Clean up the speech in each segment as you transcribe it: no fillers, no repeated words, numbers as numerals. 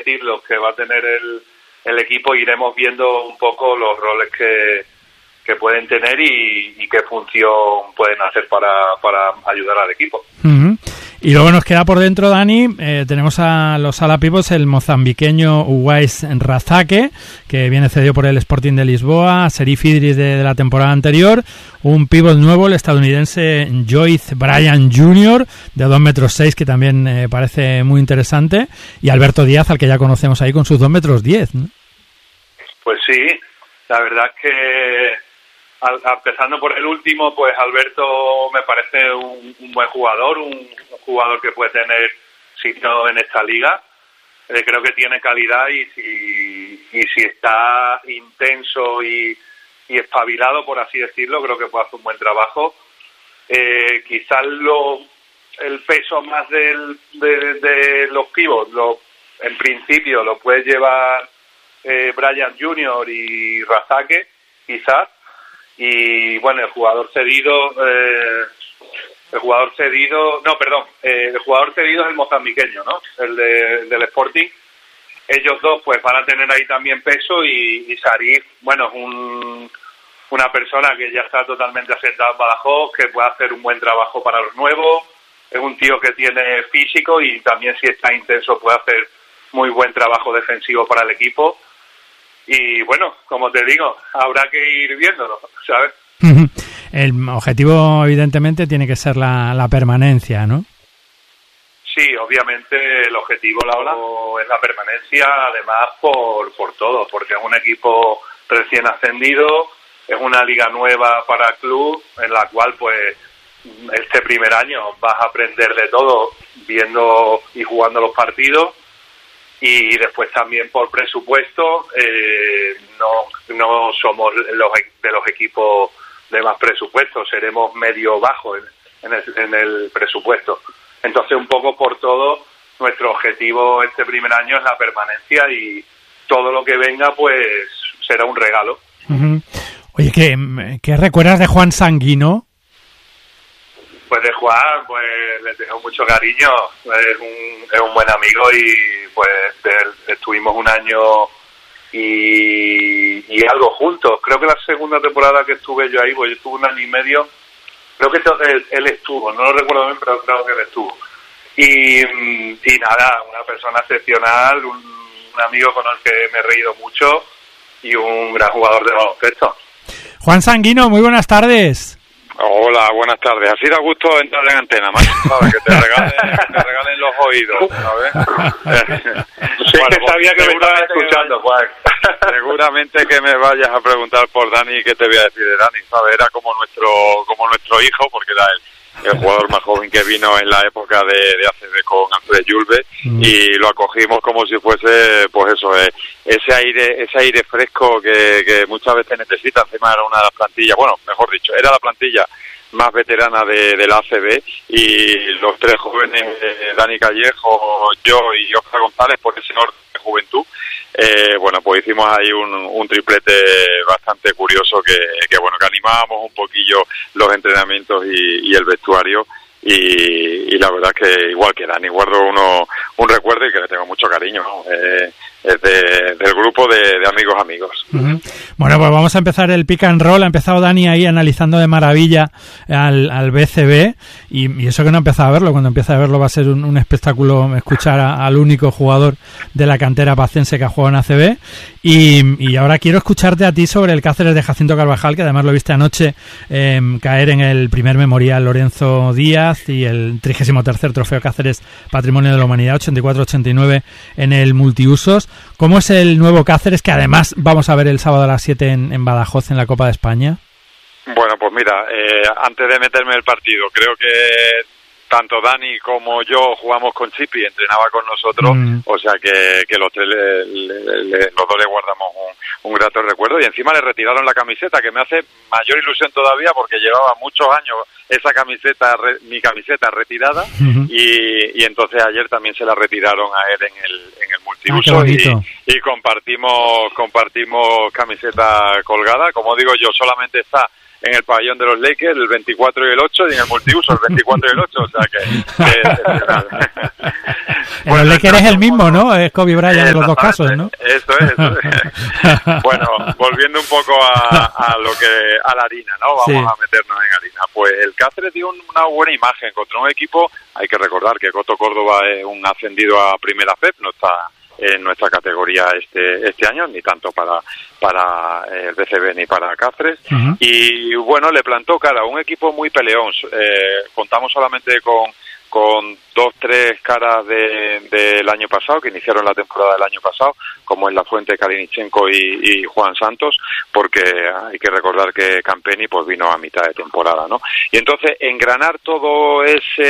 decirlo, que va a tener el equipo, iremos viendo un poco los roles que pueden tener y qué función pueden hacer para ayudar al equipo. Uh-huh. Y luego nos queda por dentro, Dani, tenemos a los ala pivots, el mozambiqueño Uwais Razake, que viene cedido por el Sporting de Lisboa, Serif Idris de la temporada anterior, un pivot nuevo, el estadounidense Joyce Bryan Jr., de 2,6 metros, que también parece muy interesante, y Alberto Díaz, al que ya conocemos ahí con sus 2,10 metros, ¿no? Pues sí, la verdad es que empezando por el último, pues Alberto me parece un buen jugador, un jugador que puede tener sitio en esta liga. Creo que tiene calidad y si está intenso y espabilado, por así decirlo, creo que puede hacer un buen trabajo. Quizás el peso más de los pivots, en principio lo puede llevar Bryan Jr. y Razake, quizás. Y bueno, el jugador cedido es el mozambiqueño, ¿no? El del Sporting. Ellos dos pues van a tener ahí también peso y Sarif, bueno, es una persona que ya está totalmente asentada en Badajoz, que puede hacer un buen trabajo para los nuevos. Es un tío que tiene físico y también, si está intenso, puede hacer muy buen trabajo defensivo para el equipo. Y bueno, como te digo, habrá que ir viéndolo, ¿sabes? El objetivo, evidentemente, tiene que ser la permanencia, ¿no? Sí, obviamente el objetivo es la permanencia, además por todo, porque es un equipo recién ascendido, es una liga nueva para el club, en la cual pues este primer año vas a aprender de todo, viendo y jugando los partidos. Y después también por presupuesto, no somos de los equipos de más presupuesto, seremos medio bajo en el presupuesto. Entonces, un poco por todo, nuestro objetivo este primer año es la permanencia y todo lo que venga pues será un regalo. Uh-huh. Oye, ¿qué recuerdas de Juan Sanguino? Pues de Juan, pues le tengo mucho cariño, es un buen amigo y pues estuvimos un año y algo juntos. Creo que la segunda temporada que estuve yo ahí, pues yo estuve un año y medio, creo que él estuvo, no lo recuerdo bien, pero creo que él estuvo. Y nada, una persona excepcional, un amigo con el que me he reído mucho y un gran jugador de baloncesto. Juan Sanguino, muy buenas tardes. Hola, buenas tardes. Así da gusto entrar en antena, macho, ¿sabes? Que te regalen los oídos, ¿sabes? Sí, bueno, que sabía que me estabas escuchando, Juan. Seguramente que me vayas a preguntar por Dani, ¿qué te voy a decir de Dani? ¿Sabes? Era como nuestro hijo, porque era el jugador más joven que vino en la época de ACB con Alfred Julve, y lo acogimos como si fuese, pues eso, ese aire fresco que muchas veces necesita. Encima era una de las plantillas, bueno, mejor dicho, era la plantilla más veterana de la ACB, y los tres jóvenes, Dani Callejo, yo y Oscar González, por ese orden de juventud, bueno, pues hicimos ahí un triplete bastante curioso que animábamos un poquillo los entrenamientos y el vestuario, y la verdad es que igual que Dani guardo un recuerdo y que le tengo mucho cariño, ¿no? Es del grupo de amigos. Uh-huh. Bueno, pues vamos a empezar el pick and roll. Ha empezado Dani ahí analizando de maravilla al BCB, y eso que no ha empezado a verlo. Cuando empiece a verlo va a ser un espectáculo escuchar al único jugador de la cantera pacense que ha jugado en ACB. Y ahora quiero escucharte a ti sobre el Cáceres de Jacinto Carvajal, que además lo viste anoche caer en el primer memorial Lorenzo Díaz y el 33º Trofeo Cáceres Patrimonio de la Humanidad 84-89 en el multiusos. ¿Cómo es el nuevo Cáceres, que además vamos a ver el sábado a las 7 en Badajoz en la Copa de España? Bueno, pues mira, antes de meterme en el partido, creo que tanto Dani como yo jugamos con Chipi, entrenaba con nosotros, o sea que los tres los dos le guardamos un grato recuerdo, y encima le retiraron la camiseta, que me hace mayor ilusión todavía porque llevaba muchos años esa camiseta, mi camiseta retirada, y entonces ayer también se la retiraron a él en el multiuso, y compartimos camiseta colgada. Como digo yo, solamente está en el pabellón de los Lakers el 24 y el 8, y en el multiuso el 24 y el 8, o sea que Bueno, el Laker es el mismo, ¿no? Es Kobe Bryant en los dos casos, ¿no? Eso es. Bueno, volviendo un poco a la harina, ¿no? Vamos a meternos en harina. Pues el Cáceres dio una buena imagen contra un equipo. Hay que recordar que Coto Córdoba es un ascendido a Primera FEP, no está en nuestra categoría este año, ni tanto para el BCB ni para Cáceres. Uh-huh. Y bueno, le plantó cara a un equipo muy peleón. Contamos solamente con 2-3 caras del año pasado, que iniciaron la temporada del año pasado, como en La Fuente, Kalinichenko y Juan Santos, porque hay que recordar que Campeni pues vino a mitad de temporada, ¿no? Y entonces engranar todos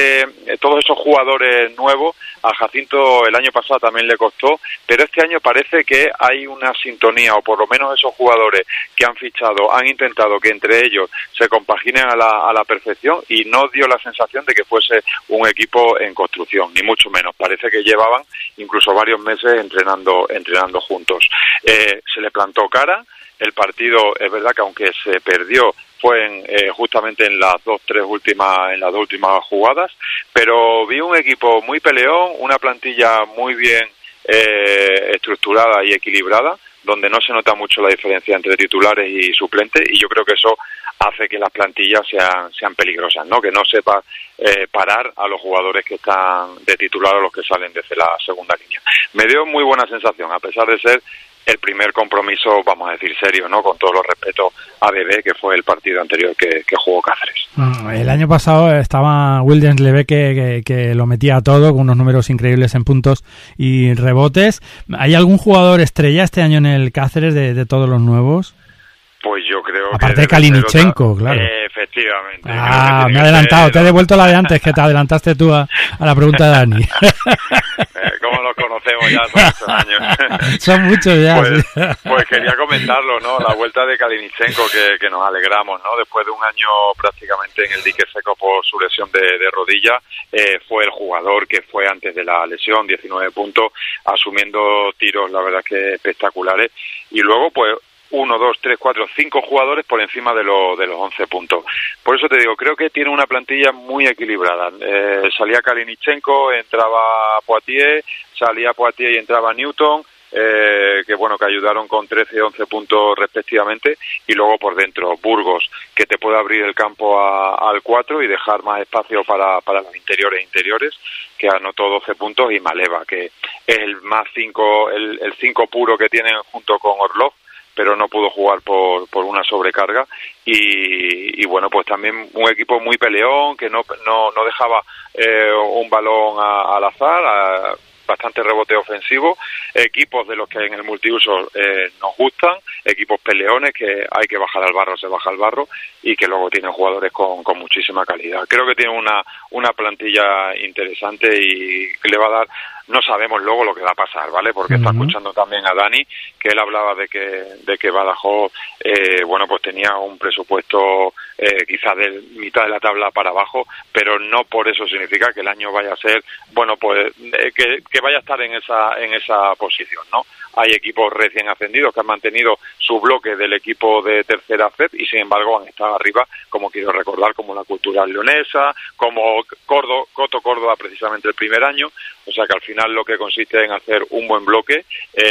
esos jugadores nuevos, a Jacinto el año pasado también le costó, pero este año parece que hay una sintonía, o por lo menos esos jugadores que han fichado han intentado que entre ellos se compaginen a la perfección, y no dio la sensación de que fuese un equipo en construcción, ni mucho menos. Parece que llevaban incluso varios meses entrenando juntos. Se le plantó cara. El partido, es verdad que aunque se perdió, fue justamente en las dos últimas jugadas, pero vi un equipo muy peleón, una plantilla muy bien estructurada y equilibrada, donde no se nota mucho la diferencia entre titulares y suplentes, y yo creo que eso hace que las plantillas sean peligrosas, ¿no? Que no sepa parar a los jugadores que están de titular o los que salen desde la segunda línea. Me dio muy buena sensación, a pesar de ser el primer compromiso, vamos a decir, serio, ¿no? Con todos los respetos a Bebé, que fue el partido anterior que jugó Cáceres. El año pasado estaba Williams Levé que lo metía a todo, con unos números increíbles en puntos y rebotes. ¿Hay algún jugador estrella este año en el Cáceres de todos los nuevos? Pues yo creo que... Aparte de Kalinichenko, claro. Efectivamente. Me he adelantado, te he devuelto la de antes, que te adelantaste tú a la pregunta de Dani. ¿Cómo los conocemos ya son muchos años? Son muchos ya. Pues quería comentarlo, ¿no? La vuelta de Kalinichenko, que nos alegramos, ¿no? Después de un año prácticamente en el dique seco por su lesión de rodilla, fue el jugador que fue antes de la lesión, 19 puntos, asumiendo tiros, la verdad que espectaculares. Y luego, pues, 1, 2, 3, 4, 5 jugadores por encima de los 11 puntos. Por eso te digo, creo que tiene una plantilla muy equilibrada. Salía Kalinichenko, entraba Poitier, salía Poitier y entraba Newton, que ayudaron con 13 y 11 puntos respectivamente, y luego por dentro Burgos, que te puede abrir el campo al 4 y dejar más espacio para los interiores, que anotó 12 puntos, y Maleva, que es el 5 puro que tienen junto con Orlov, pero no pudo jugar por una sobrecarga, y bueno, pues también un equipo muy peleón, que no dejaba un balón al azar, bastante rebote ofensivo, equipos de los que en el multiuso nos gustan, equipos peleones que hay que bajar al barro, se baja al barro, y que luego tienen jugadores con muchísima calidad. Creo que tiene una plantilla interesante y que le va a dar. No sabemos luego lo que va a pasar, ¿vale? Porque está escuchando también a Dani, que él hablaba de que Badajoz, pues tenía un presupuesto quizás de mitad de la tabla para abajo, pero no por eso significa que el año vaya a ser, que vaya a estar en esa posición, ¿no? Hay equipos recién ascendidos que han mantenido su bloque del equipo de tercera FEP y sin embargo han estado arriba, como quiero recordar, como la Cultural Leonesa, como Coto Córdoba precisamente el primer año. O sea que al final lo que consiste en hacer un buen bloque,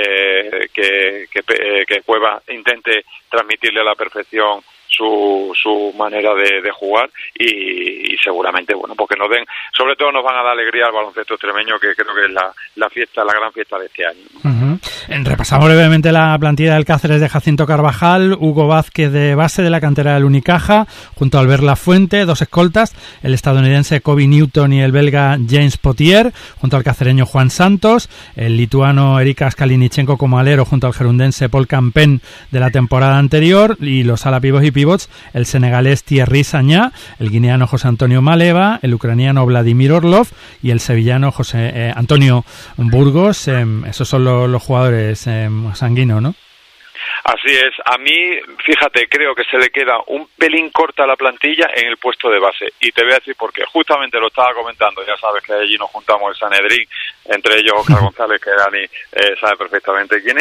que Cueva intente transmitirle a la perfección su manera de jugar, y seguramente, porque sobre todo nos van a dar alegría al baloncesto extremeño, que creo que es la gran fiesta de este año. Uh-huh. Repasamos brevemente la plantilla del Cáceres de Jacinto Carvajal: Hugo Vázquez, de base de la cantera del Unicaja, junto a Albert Lafuente, 2 escoltas, el estadounidense Kobe Newton y el belga James Potier, junto al cacereño Juan Santos, el lituano Erikas Kalinichenko como alero, junto al gerundense Paul Campen de la temporada anterior, y los ala pivots y pivots, el senegalés Thierry Sagna, el guineano José Antonio Maleva, el ucraniano Vladimir Orlov y el sevillano José Antonio Burgos. Esos son los jugadores sanguinos, ¿no? Así es. A mí, fíjate, creo que se le queda un pelín corta la plantilla en el puesto de base. Y te voy a decir por qué. Justamente lo estaba comentando, ya sabes que allí nos juntamos el Sanedrín, entre ellos Oscar González, que Dani sabe perfectamente quién es.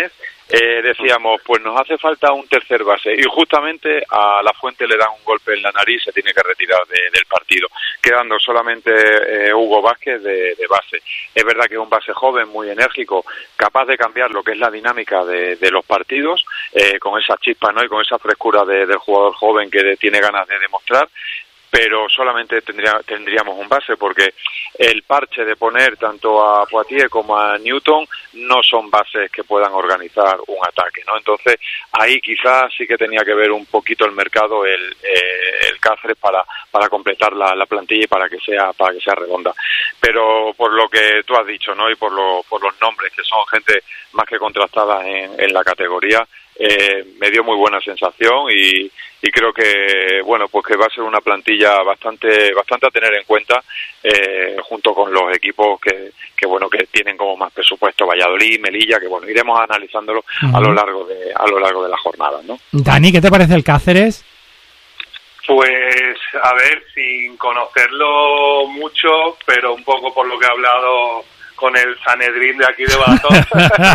decíamos, pues nos hace falta un tercer base, y justamente a La Fuente le dan un golpe en la nariz, se tiene que retirar del partido, quedando solamente Hugo Vázquez de base. Es verdad que es un base joven, muy enérgico, capaz de cambiar lo que es la dinámica de los partidos, con esa chispa, ¿no?, y con esa frescura del jugador joven que tiene ganas de demostrar, pero solamente tendríamos un base, porque el parche de poner tanto a Poitier como a Newton no son bases que puedan organizar un ataque, ¿no? Entonces ahí quizás sí que tenía que ver un poquito el mercado, el Cáceres para completar la plantilla y para que sea redonda. Pero por lo que tú has dicho, ¿no?, y por los nombres, que son gente más que contrastada en la categoría, me dio muy buena sensación y creo que, bueno, pues que va a ser una plantilla bastante a tener en cuenta, junto con los equipos que tienen como más presupuesto, Valladolid, Melilla, que bueno, iremos analizándolo a lo largo de la jornada, ¿no? Dani, ¿qué te parece el Cáceres? Pues, a ver, sin conocerlo mucho, pero un poco por lo que he hablado con el Sanedrín de aquí de Badajoz.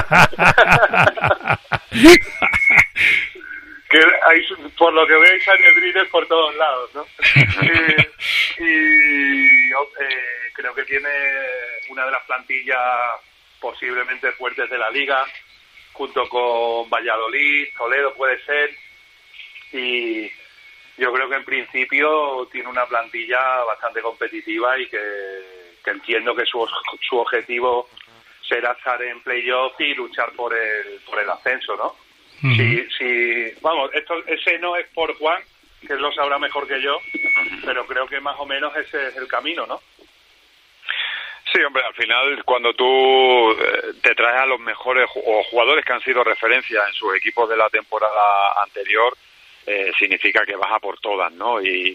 Que hay, por lo que veo, hay Sanedrines por todos lados, ¿no? Creo que tiene una de las plantillas posiblemente fuertes de la liga, junto con Valladolid, Toledo puede ser, y yo creo que en principio tiene una plantilla bastante competitiva y que entiendo que su objetivo será estar en playoff y luchar por el ascenso, ¿no? Sí, vamos, ese no es por Juan, que él lo sabrá mejor que yo, pero creo que más o menos ese es el camino, ¿no? Sí, hombre, al final cuando tú te traes a los mejores o jugadores que han sido referencia en sus equipos de la temporada anterior, significa que vas a por todas, ¿no? Y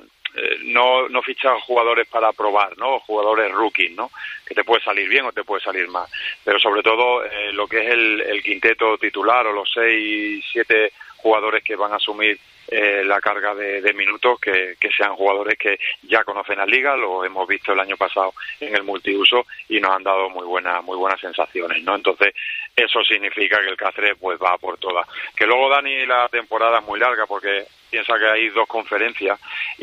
no fichas jugadores para probar, ¿no? Jugadores rookies, ¿no? Que te puede salir bien o te puede salir mal. Pero sobre todo lo que es el quinteto titular o los 6-7 jugadores que van a asumir la carga de minutos, que sean jugadores que ya conocen la liga, lo hemos visto el año pasado en el multiuso y nos han dado muy buenas sensaciones, ¿no? Entonces eso significa que el Cáceres pues va por todas. Que luego, Dani, la temporada es muy larga porque piensa que hay 2 conferencias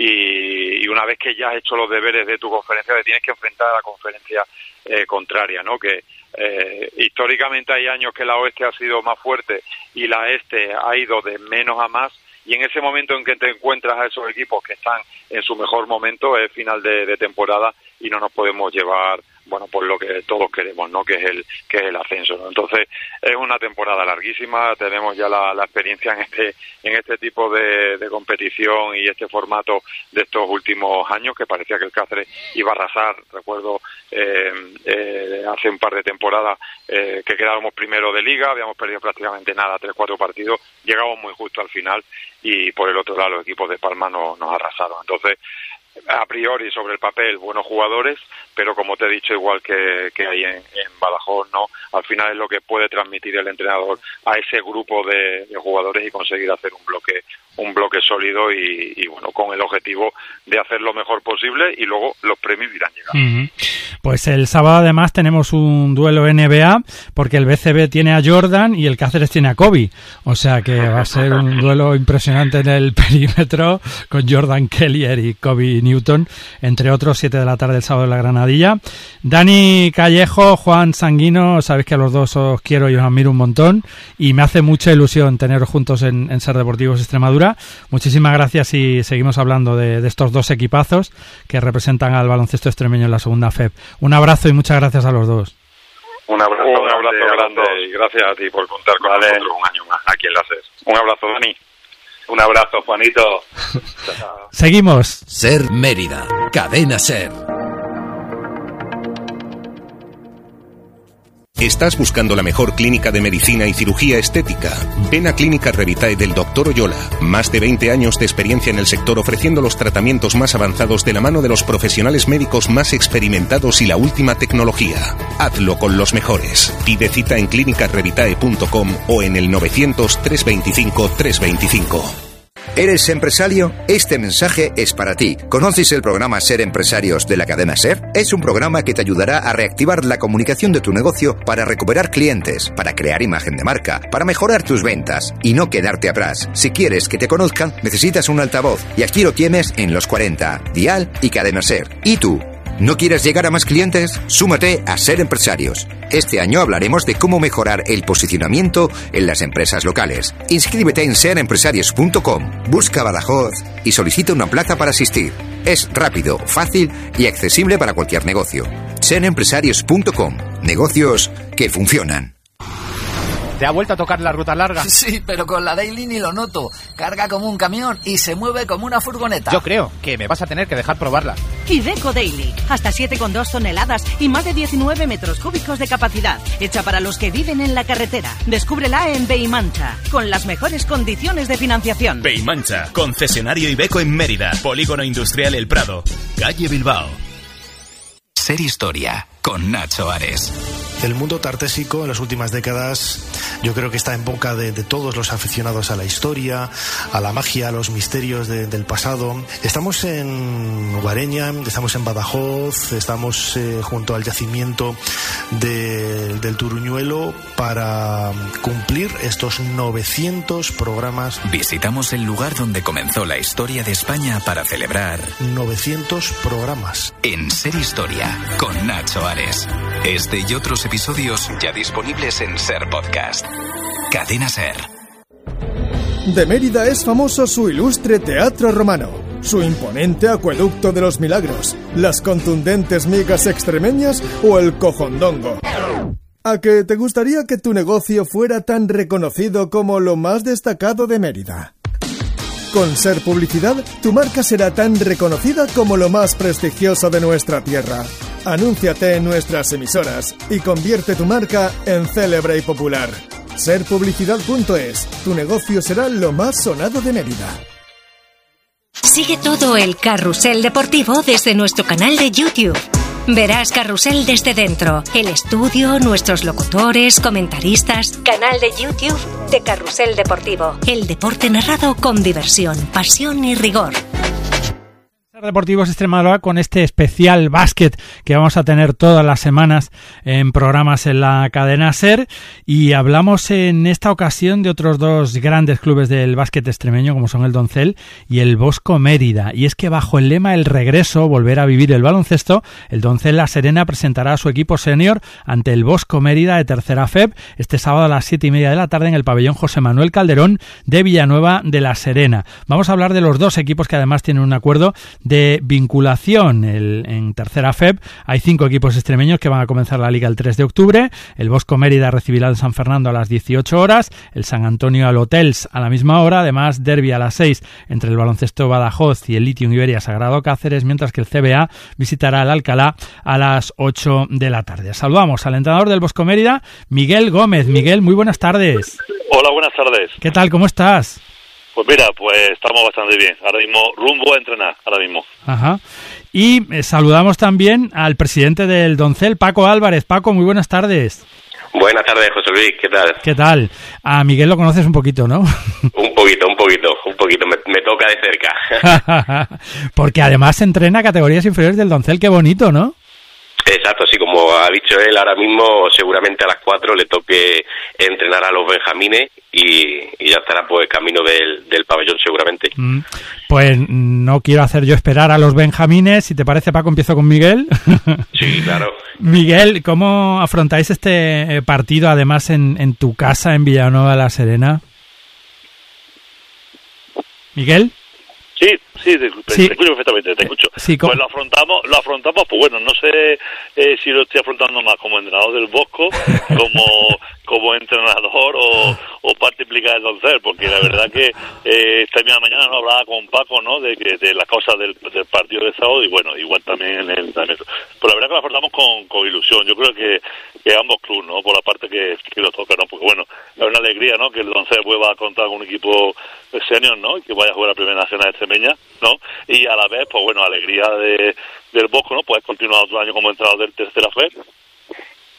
y una vez que ya has hecho los deberes de tu conferencia te tienes que enfrentar a la conferencia contraria, ¿no? Que históricamente hay años que la oeste ha sido más fuerte y la este ha ido de menos a más, y en ese momento en que te encuentras a esos equipos que están en su mejor momento es final de temporada y no nos podemos llevar, bueno, por lo que todos queremos, ¿no? Que es el ascenso, ¿no? Entonces es una temporada larguísima, tenemos ya la experiencia en este tipo de competición y este formato de estos últimos años, que parecía que el Cáceres iba a arrasar. Recuerdo hace un par de temporadas que quedábamos primero de liga, habíamos perdido prácticamente nada, 3-4 partidos, llegamos muy justo al final y por el otro lado los equipos de Palma nos arrasaron. Entonces, a priori, sobre el papel, buenos jugadores, pero como te he dicho, igual que hay en Badajoz, ¿no? Al final es lo que puede transmitir el entrenador a ese grupo de jugadores y conseguir hacer un bloque sólido y bueno, con el objetivo de hacer lo mejor posible, y luego los premios irán llegando. Pues el sábado además tenemos un duelo NBA, porque el BCB tiene a Jordan y el Cáceres tiene a Kobe, o sea que va a ser un duelo impresionante en el perímetro, con Jordan Kelly y Kobe Newton, entre otros, 7 de la tarde el sábado en la Granadilla. Dani Callejo, Juan Sanguino, sabéis que a los dos os quiero y os admiro un montón, y me hace mucha ilusión teneros juntos en Ser Deportivos Extremadura. Muchísimas gracias y seguimos hablando de estos 2 equipazos que representan al baloncesto extremeño en la segunda FEP. Un abrazo y muchas gracias a los dos. Un abrazo grande y gracias a ti por contar con nosotros un año más aquí en la SER. Un abrazo, Dani. Un abrazo, Juanito. Seguimos. Ser Mérida, Cadena Ser. ¿Estás buscando la mejor clínica de medicina y cirugía estética? Ven a Clínica Revitae del Dr. Oyola. Más de 20 años de experiencia en el sector, ofreciendo los tratamientos más avanzados de la mano de los profesionales médicos más experimentados y la última tecnología. Hazlo con los mejores. Pide cita en clinicarevitae.com o en el 900 325 325. ¿Eres empresario? Este mensaje es para ti. ¿Conoces el programa Ser Empresarios de la cadena SER? Es un programa que te ayudará a reactivar la comunicación de tu negocio para recuperar clientes, para crear imagen de marca, para mejorar tus ventas y no quedarte atrás. Si quieres que te conozcan, necesitas un altavoz y aquí lo tienes en Los 40, Dial y Cadena SER. ¿Y tú? ¿No quieres llegar a más clientes? Súmate a Ser Empresarios. Este año hablaremos de cómo mejorar el posicionamiento en las empresas locales. Inscríbete en serempresarios.com, busca Badajoz y solicita una plaza para asistir. Es rápido, fácil y accesible para cualquier negocio. serempresarios.com, negocios que funcionan. ¿Te ha vuelto a tocar la ruta larga? Sí, pero con la Daily ni lo noto. Carga como un camión y se mueve como una furgoneta. Yo creo que me vas a tener que dejar probarla. Iveco Daily. Hasta 7,2 toneladas y más de 19 metros cúbicos de capacidad. Hecha para los que viven en la carretera. Descúbrela en Beimancha, con las mejores condiciones de financiación. Beimancha, concesionario Iveco en Mérida. Polígono Industrial El Prado. Calle Bilbao. Ser Historia, con Nacho Ares. El mundo tartésico en las últimas décadas yo creo que está en boca de todos los aficionados a la historia, a la magia, a los misterios del pasado. Estamos en Guareña, estamos en Badajoz, estamos junto al yacimiento del Turuñuelo para cumplir estos 900 programas. Visitamos el lugar donde comenzó la historia de España para celebrar 900 programas. En Ser Historia, con Nacho Ares. Este y otros episodios ya disponibles en Ser Podcast. Cadena Ser. De Mérida es famoso su ilustre teatro romano, su imponente acueducto de los milagros, las contundentes migas extremeñas o el cojondongo. ¿A que te gustaría que tu negocio fuera tan reconocido como lo más destacado de Mérida? Con Ser Publicidad, tu marca será tan reconocida como lo más prestigioso de nuestra tierra. Anúnciate en nuestras emisoras y convierte tu marca en célebre y popular. Serpublicidad.es. Tu negocio será lo más sonado de Mérida. Sigue todo el carrusel deportivo desde nuestro canal de YouTube. Verás Carrusel desde dentro, el estudio, nuestros locutores, comentaristas. Canal de YouTube de Carrusel Deportivo. El deporte narrado con diversión, pasión y rigor. Deportivos Extremadura con este especial básquet que vamos a tener todas las semanas en programas en la cadena SER, y hablamos en esta ocasión de otros dos grandes clubes del básquet extremeño como son el Doncel y el Bosco Mérida, y es que bajo el lema El regreso, volver a vivir el baloncesto, el Doncel La Serena presentará a su equipo senior ante el Bosco Mérida de tercera FEB este sábado a las 7:30 de la tarde en el pabellón José Manuel Calderón de Villanueva de la Serena. Vamos a hablar de los dos equipos que además tienen un acuerdo de vinculación. En tercera FEB hay 5 equipos extremeños que van a comenzar la liga el 3 de octubre. El Bosco Mérida recibirá al San Fernando a las 18 horas, el San Antonio al Hotels a la misma hora, además derbi a las 6 entre el Baloncesto Badajoz y el Litium Iberia Sagrado Cáceres, mientras que el CBA visitará el Alcalá a las 8 de la tarde. Saludamos al entrenador del Bosco Mérida, Miguel Gómez. Miguel, muy buenas tardes. Hola, buenas tardes. ¿Qué tal? ¿Cómo estás? Pues mira, pues estamos bastante bien. Ahora mismo rumbo a entrenar, ahora mismo. Ajá. Y saludamos también al presidente del Doncel, Paco Álvarez. Paco, muy buenas tardes. Buenas tardes, José Luis, ¿qué tal? ¿Qué tal? A Miguel lo conoces un poquito, ¿no? Un poquito, me toca de cerca. Porque además entrena categorías inferiores del Doncel, qué bonito, ¿no? Exacto, sí, como ha dicho él, ahora mismo seguramente a las 4 le toque entrenar a los benjamines y ya estará pues camino del pabellón seguramente. Pues no quiero hacer yo esperar a los benjamines. Si te parece, Paco, empiezo con Miguel. Sí, claro. Miguel, ¿cómo afrontáis este partido además en tu casa en Villanueva de la Serena? Miguel. Sí, te escucho perfectamente, te escucho. Sí, pues lo afrontamos, pues bueno, no sé si lo estoy afrontando más como entrenador del Bosco, como entrenador o parte implicada del Doncel, porque la verdad que esta misma mañana no hablaba con Paco, ¿no? De las cosas del partido de sábado, y bueno, igual también en el entrenamiento. Pero la verdad que lo afrontamos con ilusión. Yo creo que ambos clubes, ¿no? Por la parte que lo toca, ¿no? Porque bueno, es una alegría, ¿no? Que el Doncel vuelva a contar con un equipo senior, ¿no? Y que vaya a jugar la primera nacional extremeña, ¿no? Y a la vez, pues bueno, alegría del Bosco, ¿no? Pues continuar otro año como entrenador del tercera FEB.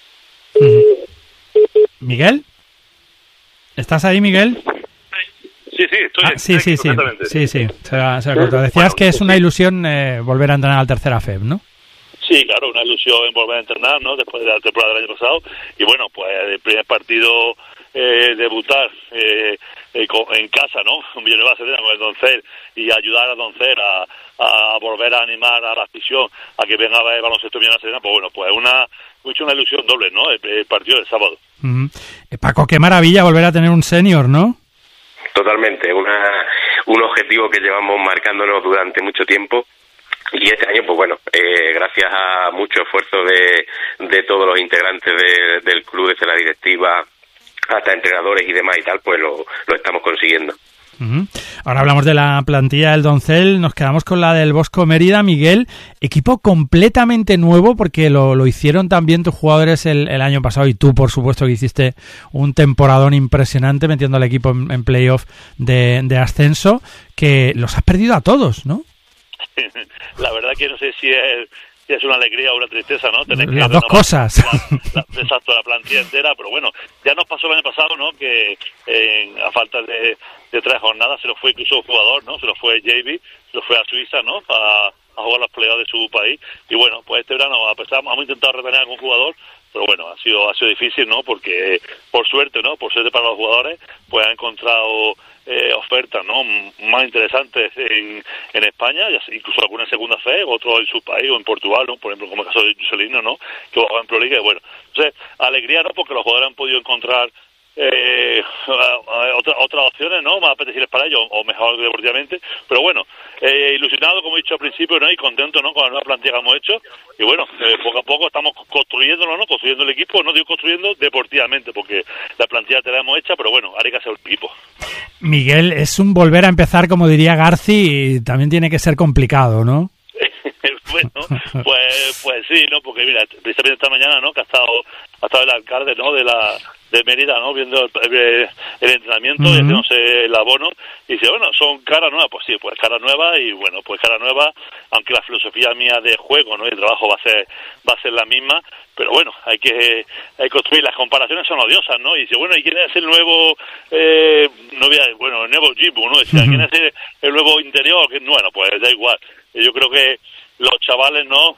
¿Miguel? ¿Estás ahí, Miguel? Sí, Sí, se ha cortado. Decías que es una ilusión volver a entrenar al tercera FEB, ¿no? Sí, claro, una ilusión en volver a entrenar, ¿no? Después de la temporada del año pasado. Y bueno, pues el primer partido, debutar en casa, ¿no? Un Villanueva Serena con el Doncel y ayudar a Doncel a volver a animar a la afición a que venga a ver el baloncesto Villanueva Serena, pues bueno, pues una ilusión doble, ¿no? El partido del sábado. Paco, qué maravilla volver a tener un senior, ¿no? Totalmente, un objetivo que llevamos marcándonos durante mucho tiempo. Y este año, pues bueno, gracias a mucho esfuerzo de todos los integrantes del club, desde la directiva hasta entrenadores y demás y tal, pues lo estamos consiguiendo. Ahora hablamos de la plantilla del Doncel, nos quedamos con la del Bosco Mérida. Miguel, equipo completamente nuevo, porque lo hicieron también tus jugadores el año pasado, y tú, por supuesto, que hiciste un temporadón impresionante metiendo al equipo en playoff de ascenso, que los has perdido a todos, ¿no? La verdad que no sé si es una alegría o una tristeza, ¿no? Las dos cosas. Exacto, la plantilla entera, pero bueno, ya nos pasó el año pasado, ¿no? Que a falta de 3 jornadas se nos fue incluso un jugador, ¿no? Se nos fue JB, se nos fue a Suiza, ¿no? A jugar los playoffs de su país. Y bueno, pues este verano hemos intentado retener a algún jugador, pero bueno, ha sido difícil, ¿no? Porque por suerte, ¿no? Por suerte para los jugadores, pues han encontrado ofertas, ¿no? Más interesantes en España, incluso alguna en segunda fe, otros en su país o en Portugal, ¿no? Por ejemplo, como el caso de Juscelino, ¿no? Que juega en Proliga, y bueno, entonces alegría, ¿no? Porque los jugadores han podido encontrar otras opciones, ¿no? Más apetecibles para ellos, o mejor deportivamente, pero bueno, ilusionado, como he dicho al principio, ¿no? Y contento, ¿no? Con la nueva plantilla que hemos hecho, y bueno, poco a poco estamos construyéndolo, ¿no? Construyendo el equipo, no digo construyendo deportivamente, porque la plantilla te la hemos hecha, pero bueno, ahora hay que hacer el equipo. Miguel, es un volver a empezar, como diría Garci, y también tiene que ser complicado, ¿no? Bueno, pues sí, ¿no? Porque mira, precisamente esta mañana, ¿no? Que ha estado el alcalde, ¿no? De Mérida, ¿no? Viendo el entrenamiento y haciéndose el abono, y dice, bueno, son caras nuevas. Pues sí, pues caras nuevas, y bueno, pues caras nuevas, aunque la filosofía mía de juego, ¿no? Y el trabajo va a ser la misma, pero bueno, hay que construir. Las comparaciones son odiosas, ¿no? Y dice, bueno, ¿y quién es el nuevo el nuevo Jibu, ¿no? Decía, ¿quién es el nuevo interior? Bueno, pues da igual. Yo creo que los chavales, ¿no?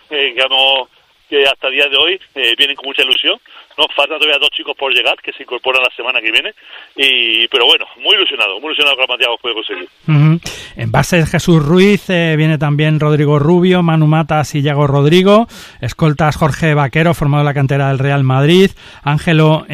Que hasta el día de hoy vienen con mucha ilusión. Nos faltan todavía 2 chicos por llegar, que se incorporan la semana que viene, pero bueno, muy ilusionado con la plantilla que puede conseguir. En base de Jesús Ruiz viene también Rodrigo Rubio, Manu Matas y Yago Rodrigo. Escoltas Jorge Vaquero, formado en la cantera del Real Madrid. Ángelo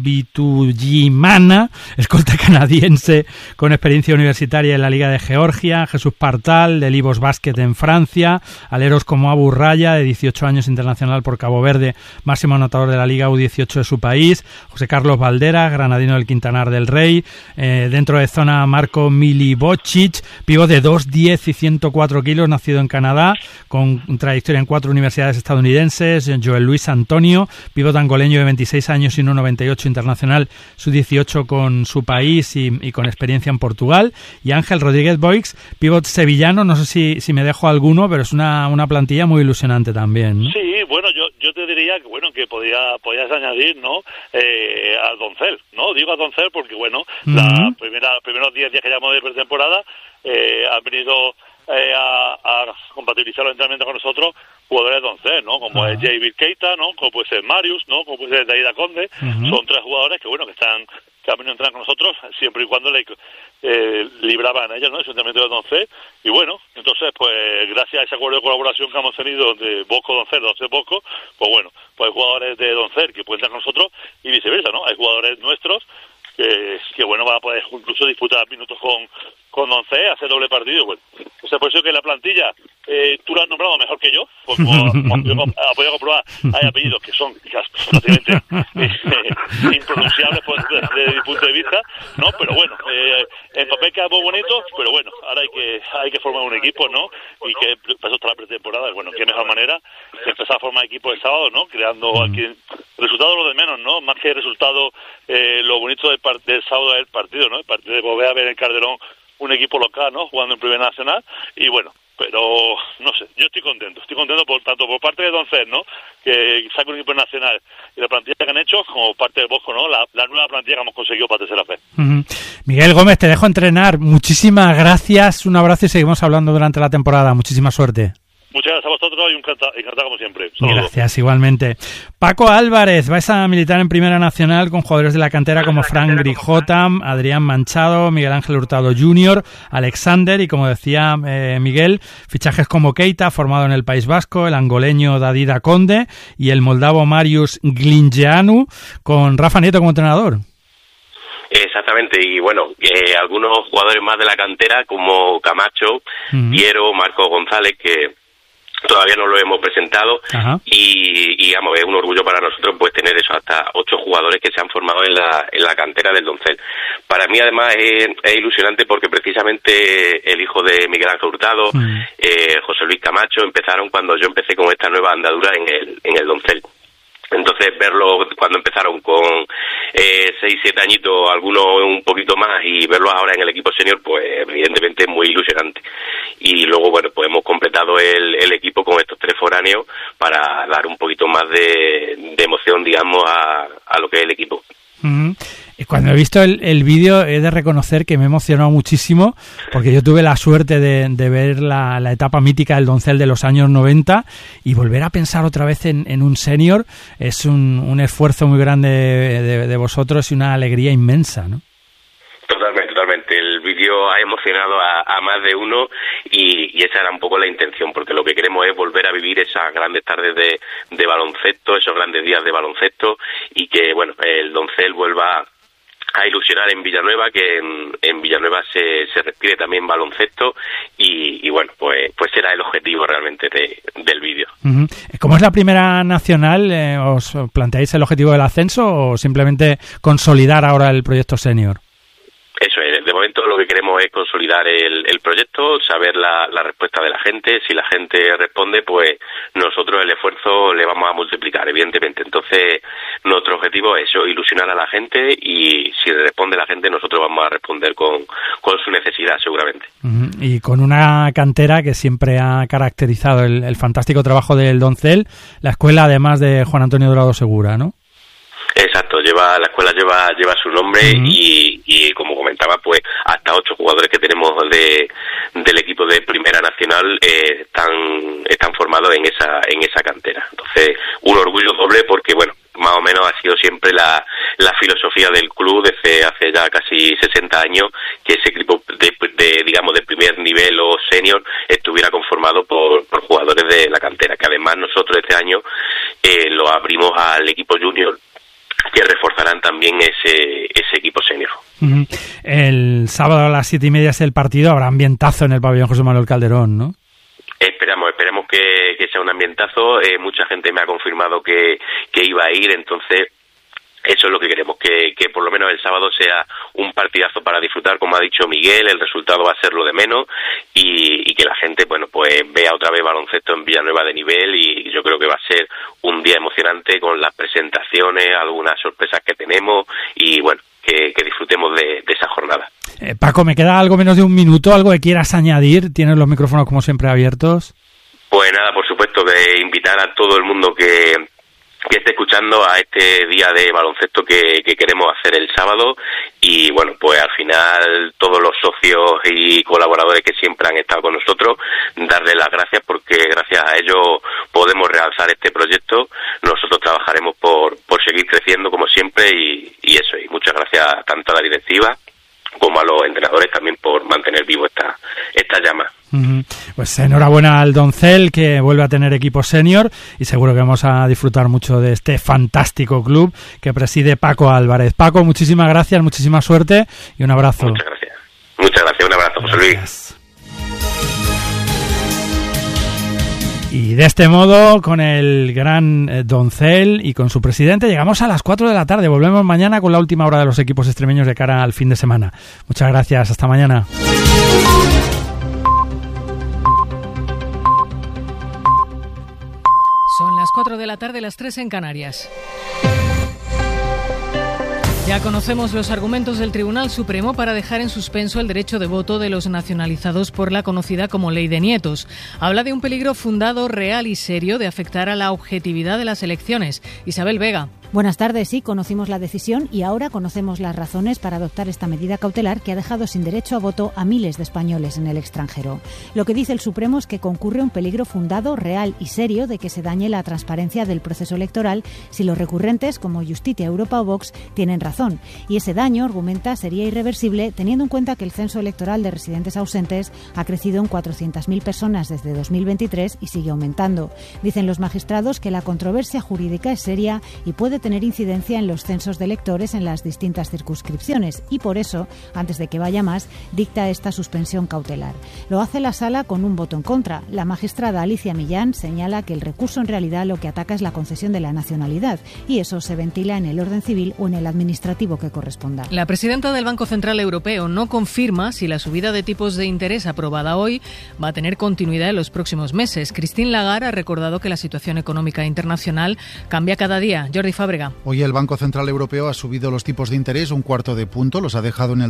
Mbitujimana, escolta canadiense con experiencia universitaria en la Liga de Georgia. Jesús Partal, del Ibos Basket en Francia. Aleros como Abu Raya, de 18 años, internacional por Cabo Verde, máximo anotador de la Liga U18 de su país. José Carlos Valdera, granadino del Quintanar del Rey. Dentro de zona, Marco Milivocic, pívot de 2'10" y 104 kilos, nacido en Canadá, con trayectoria en 4 universidades estadounidenses. Joel Luis Antonio, pívot angoleño de 26 años y 1,98, internacional sub-18 con su país y con experiencia en Portugal. Y Ángel Rodríguez Boix, pívot sevillano, no sé si me dejo alguno, pero es una plantilla muy ilusionante también, ¿no? Sí, bueno, yo te diría que bueno, que podías añadir, ¿no? A Doncel, ¿no? Digo a Doncel porque bueno, los primeros 10 días que llevamos de pretemporada han venido a compatibilizar los entrenamientos con nosotros jugadores de Doncel, ¿no? Como es Javier Keita, ¿no? Como puede ser Marius, ¿no? Como puede ser Daida Conde. Son 3 jugadores que bueno, que han venido a entrenar con nosotros siempre y cuando libraban a ellos, ¿no? Ese entrenamiento de Doncel. Y bueno, entonces pues gracias a ese acuerdo de colaboración que hemos tenido de Bosco Doncel, Doncel Bosco, pues bueno, pues hay jugadores de Doncel que pueden estar con nosotros y viceversa, ¿no? Hay jugadores nuestros que bueno, van a poder incluso disputar minutos con Doncel, hacer doble partido. Bueno, o sea, por eso que la plantilla, tú lo has nombrado mejor que yo, porque como ha podido comprobar, hay apellidos que son prácticamente impronunciables desde mi punto de vista, ¿no? Pero bueno, en papel queda muy bonito, pero bueno, ahora hay que formar un equipo, ¿no? Y que empezó hasta la pretemporada, bueno, qué mejor manera de empezar a formar equipo el sábado, ¿no? Creando aquí resultado lo de menos, ¿no? Más que el resultado, lo bonito del sábado es el partido, ¿no? El partido de volver a ver en Calderón un equipo local, ¿no? Jugando en Primera Nacional, y bueno, pero no sé, yo estoy contento tanto por parte de Doncel, ¿no?, que saca un equipo nacional y la plantilla que han hecho, como parte del Bosco, ¿no?, la nueva plantilla que hemos conseguido para Tercera Fe. Miguel Gómez, te dejo entrenar. Muchísimas gracias, un abrazo y seguimos hablando durante la temporada. Muchísima suerte. Muchas gracias a vosotros y encantado como siempre. Saludos. Gracias, igualmente. Paco Álvarez, vais a militar en Primera Nacional con jugadores de la cantera como Frank Grijota, Adrián Manchado, Miguel Ángel Hurtado Jr., Alexander y, como decía Miguel, fichajes como Keita, formado en el País Vasco, el angoleño Dadida Conde y el moldavo Marius Glingeanu, con Rafa Nieto como entrenador. Exactamente, y bueno, algunos jugadores más de la cantera como Camacho, Piero, Marco González, que todavía no lo hemos presentado. Y vamos, es un orgullo para nosotros pues tener eso, hasta 8 jugadores que se han formado en la cantera del Doncel. Para mí además es ilusionante porque precisamente el hijo de Miguel Ángel Hurtado, José Luis Camacho, empezaron cuando yo empecé con esta nueva andadura en el Doncel. Entonces verlos cuando empezaron con 6-7 añitos, algunos un poquito más, y verlos ahora en el equipo senior, pues evidentemente es muy ilusionante. Y luego, bueno, pues hemos completado el equipo con estos 3 foráneos para dar un poquito más de emoción, digamos, a lo que es el equipo. Cuando he visto el vídeo he de reconocer que me he emocionado muchísimo porque yo tuve la suerte de ver la etapa mítica del Doncel de los años 90 y volver a pensar otra vez en un senior es un esfuerzo muy grande de vosotros y una alegría inmensa, ¿no? Totalmente. El vídeo ha emocionado a más de uno y esa era un poco la intención, porque lo que queremos es volver a vivir esas grandes tardes de baloncesto, esos grandes días de baloncesto, y que, bueno, el Doncel vuelva a ilusionar en Villanueva, que en Villanueva se respire también baloncesto y bueno, pues será el objetivo realmente del vídeo. ¿Cómo es la Primera Nacional? ¿Os planteáis el objetivo del ascenso o simplemente consolidar ahora el proyecto senior? Eso es, de momento lo que queremos es consolidar el proyecto, saber la respuesta de la gente. Si la gente responde, pues nosotros el esfuerzo le vamos a multiplicar, evidentemente. Entonces, nuestro objetivo es eso, ilusionar a la gente, y si responde la gente, nosotros vamos a responder con su necesidad, seguramente. Y con una cantera que siempre ha caracterizado el fantástico trabajo del Doncel, la escuela además de Juan Antonio Dorado Segura, ¿no? Exacto, la escuela lleva su nombre y como comentaba, pues hasta 8 jugadores que tenemos del equipo de Primera Nacional están formados en esa cantera. Entonces, un orgullo doble porque, bueno, más o menos ha sido siempre la filosofía del club desde hace ya casi 60 años, que ese equipo digamos de primer nivel o senior estuviera conformado por jugadores de la cantera, que además nosotros este año lo abrimos al equipo junior, que reforzarán también ese equipo senior. El sábado a las 7:30 es el partido, habrá ambientazo en el pabellón José Manuel Calderón, ¿no? Esperemos que sea un ambientazo. Mucha gente me ha confirmado que iba a ir, entonces eso es lo que queremos, que por lo menos el sábado sea un partidazo para disfrutar, como ha dicho Miguel. El resultado va a ser lo de menos y que la gente, bueno, pues vea otra vez baloncesto en Villanueva de nivel, y yo creo que va a ser un día emocionante con las presentaciones, algunas sorpresas que tenemos y, bueno, que disfrutemos de esa jornada. Paco, me queda algo menos de un minuto, algo que quieras añadir. Tienes los micrófonos como siempre abiertos. Pues nada, por supuesto, de invitar a todo el mundo que esté escuchando a este día de baloncesto que queremos hacer el sábado, y bueno, pues al final todos los socios y colaboradores que siempre han estado con nosotros, darles las gracias porque gracias a ellos podemos realzar este proyecto. Nosotros trabajaremos por seguir creciendo como siempre y eso, y muchas gracias tanto a la directiva como a los entrenadores también por mantener vivo esta llama. Pues enhorabuena al Doncel, que vuelve a tener equipo senior, y seguro que vamos a disfrutar mucho de este fantástico club que preside Paco Álvarez. Paco, muchísimas gracias, muchísima suerte y un abrazo. Muchas gracias, un abrazo, José Luis. Y de este modo, con el gran Doncel y con su presidente, llegamos a las 4 de la tarde. Volvemos mañana con la última hora de los equipos extremeños de cara al fin de semana. Muchas gracias, hasta mañana. Son las 4 de la tarde, las 3 en Canarias. Ya conocemos los argumentos del Tribunal Supremo para dejar en suspenso el derecho de voto de los nacionalizados por la conocida como Ley de Nietos. Habla de un peligro fundado, real y serio de afectar a la objetividad de las elecciones. Isabel Vega. Buenas tardes. Sí, conocimos la decisión y ahora conocemos las razones para adoptar esta medida cautelar que ha dejado sin derecho a voto a miles de españoles en el extranjero. Lo que dice el Supremo es que concurre un peligro fundado, real y serio de que se dañe la transparencia del proceso electoral si los recurrentes, como Justicia, Europa o Vox, tienen razón. Y ese daño, argumenta, sería irreversible teniendo en cuenta que el censo electoral de residentes ausentes ha crecido en 400.000 personas desde 2023 y sigue aumentando. Dicen los magistrados que la controversia jurídica es seria y puede tener incidencia en los censos de electores en las distintas circunscripciones y por eso, antes de que vaya más, dicta esta suspensión cautelar. Lo hace la Sala con un voto en contra. La magistrada Alicia Millán señala que el recurso en realidad lo que ataca es la concesión de la nacionalidad y eso se ventila en el orden civil o en el administrativo que corresponda. La presidenta del Banco Central Europeo no confirma si la subida de tipos de interés aprobada hoy va a tener continuidad en los próximos meses. Christine Lagarde ha recordado que la situación económica internacional cambia cada día. Jordi Fábrega. Hoy el Banco Central Europeo ha subido los tipos de interés 1/4 punto, los ha dejado en el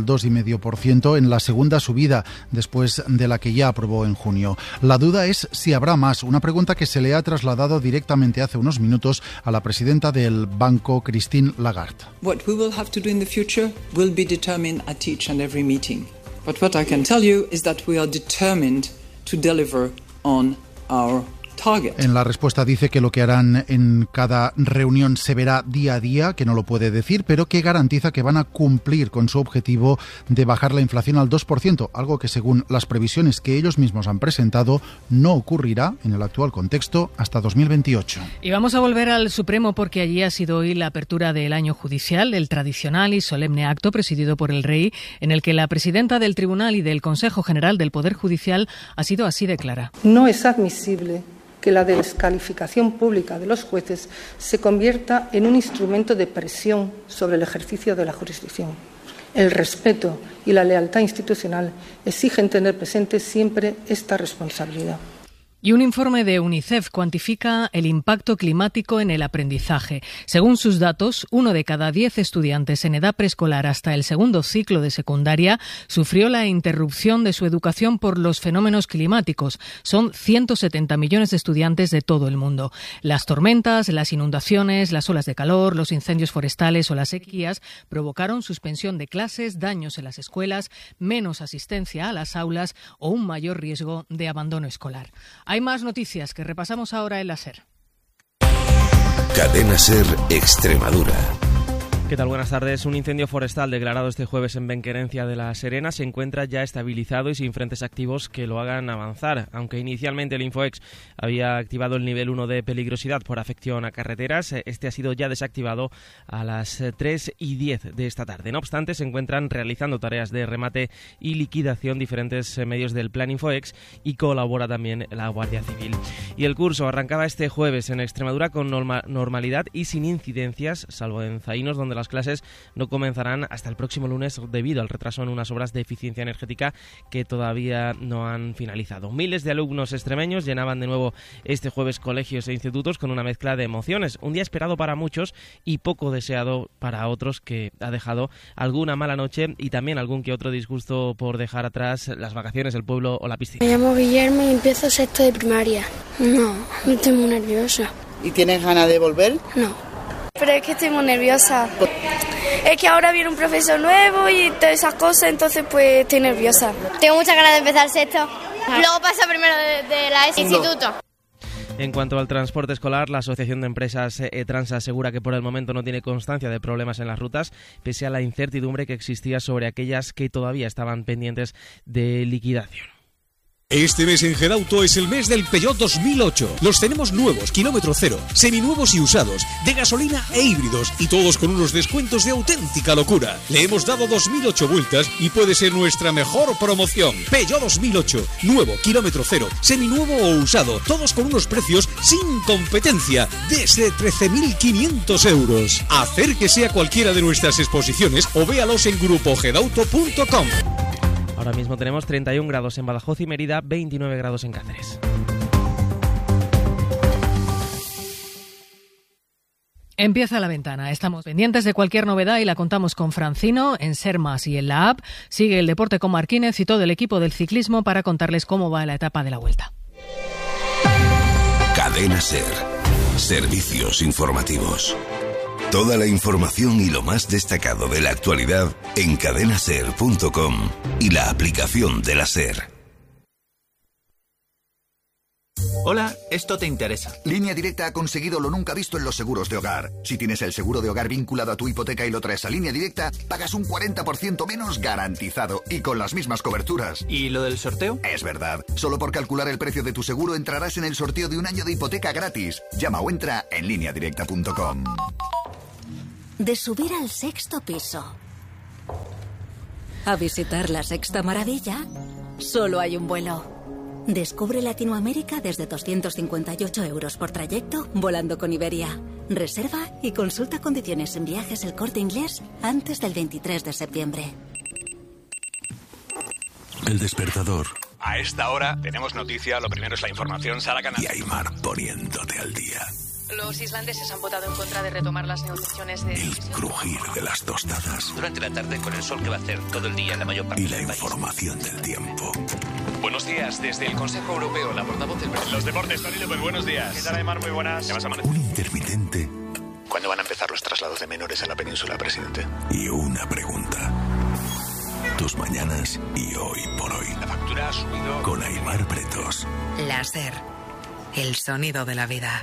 2,5% en la segunda subida después de la que ya aprobó en junio. La duda es si habrá más, una pregunta que se le ha trasladado directamente hace unos minutos a la presidenta del banco, Christine Lagarde. What we will have to do in the future will be determined at each and every meeting. But what I can tell you is that we are determined to deliver on our target. En la respuesta dice que lo que harán en cada reunión se verá día a día, que no lo puede decir, pero que garantiza que van a cumplir con su objetivo de bajar la inflación al 2%, algo que según las previsiones que ellos mismos han presentado no ocurrirá en el actual contexto hasta 2028. Y vamos a volver al Supremo porque allí ha sido hoy la apertura del año judicial, el tradicional y solemne acto presidido por el Rey, en el que la presidenta del Tribunal y del Consejo General del Poder Judicial ha sido así de clara. No es admisible que la descalificación pública de los jueces se convierta en un instrumento de presión sobre el ejercicio de la jurisdicción. El respeto y la lealtad institucional exigen tener presente siempre esta responsabilidad. Y un informe de UNICEF cuantifica el impacto climático en el aprendizaje. Según sus datos, 1 de cada 10 estudiantes en edad preescolar hasta el segundo ciclo de secundaria sufrió la interrupción de su educación por los fenómenos climáticos. Son 170 millones de estudiantes de todo el mundo. Las tormentas, las inundaciones, las olas de calor, los incendios forestales o las sequías provocaron suspensión de clases, daños en las escuelas, menos asistencia a las aulas o un mayor riesgo de abandono escolar. Hay más noticias que repasamos ahora en la SER. Cadena SER Extremadura. ¿Qué tal? Buenas tardes. Un incendio forestal declarado este jueves en Benquerencia de la Serena se encuentra ya estabilizado y sin frentes activos que lo hagan avanzar. Aunque inicialmente el Infoex había activado el nivel 1 de peligrosidad por afección a carreteras, este ha sido ya desactivado a las 3:10 de esta tarde. No obstante, se encuentran realizando tareas de remate y liquidación diferentes medios del Plan Infoex y colabora también la Guardia Civil. Y el curso arrancaba este jueves en Extremadura con normalidad y sin incidencias, salvo en Zaínos, donde las clases no comenzarán hasta el próximo lunes debido al retraso en unas obras de eficiencia energética que todavía no han finalizado. Miles de alumnos extremeños llenaban de nuevo este jueves colegios e institutos con una mezcla de emociones. Un día esperado para muchos y poco deseado para otros, que ha dejado alguna mala noche y también algún que otro disgusto por dejar atrás las vacaciones, el pueblo o la piscina. Me llamo Guillermo y empiezo sexto de primaria. No estoy muy nerviosa. ¿Y tienes ganas de volver? No. Pero es que estoy muy nerviosa. Es que ahora viene un profesor nuevo y todas esas cosas, entonces pues estoy nerviosa. Tengo muchas ganas de empezar sexto. Luego paso primero de la instituto. En cuanto al transporte escolar, la Asociación de Empresas Transa asegura que por el momento no tiene constancia de problemas en las rutas, pese a la incertidumbre que existía sobre aquellas que todavía estaban pendientes de liquidación. Este mes en Gedauto es el mes del Peugeot 2008. Los tenemos nuevos, kilómetro cero, seminuevos y usados, de gasolina e híbridos, y todos con unos descuentos de auténtica locura. Le hemos dado 2008 vueltas y puede ser nuestra mejor promoción. Peugeot 2008, nuevo, kilómetro cero, seminuevo o usado, todos con unos precios sin competencia, desde 13.500 euros. Acérquese a cualquiera de nuestras exposiciones o véalos en grupogedauto.com. Ahora mismo tenemos 31 grados en Badajoz y Mérida, 29 grados en Cáceres. Empieza La Ventana. Estamos pendientes de cualquier novedad y la contamos con Francino en Ser Más y en la app. Sigue el deporte con Marquínez y todo el equipo del ciclismo para contarles cómo va la etapa de la Vuelta. Cadena Ser. Servicios informativos. Toda la información y lo más destacado de la actualidad en cadenaser.com y la aplicación de la Ser. Hola, esto te interesa. Línea Directa ha conseguido lo nunca visto en los seguros de hogar. Si tienes el seguro de hogar vinculado a tu hipoteca y lo traes a Línea Directa, pagas un 40% menos garantizado y con las mismas coberturas. ¿Y lo del sorteo? Es verdad. Solo por calcular el precio de tu seguro entrarás en el sorteo de un año de hipoteca gratis. Llama o entra en lineadirecta.com. De subir al 6º piso a visitar la Sexta Maravilla, solo hay un vuelo. Descubre Latinoamérica desde 258 € por trayecto volando con Iberia. Reserva y consulta condiciones en Viajes El Corte Inglés antes del 23 de septiembre. El despertador. A esta hora tenemos noticia, lo primero es la información, Sara Canal. Y Aymar poniéndote al día. Los islandeses han votado en contra de retomar las negociaciones de... El crujir de las tostadas. Durante la tarde, con el sol que va a hacer todo el día en la mayor parte y la del país. Información del tiempo. Buenos días, desde el Consejo Europeo, la portavoz del... Los deportes, Tony López, buenos días. ¿Qué tal, Aymar? Muy buenas. Un intermitente. ¿Cuándo van a empezar los traslados de menores a la península, presidente? Y una pregunta. Tus mañanas y hoy por hoy. La factura ha subido... Con Aymar Pretos. La Ser. El sonido de la vida.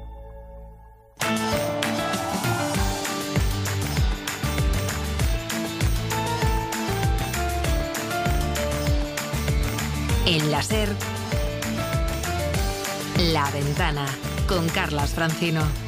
En la Ser, La Ventana, con Carlas Francino.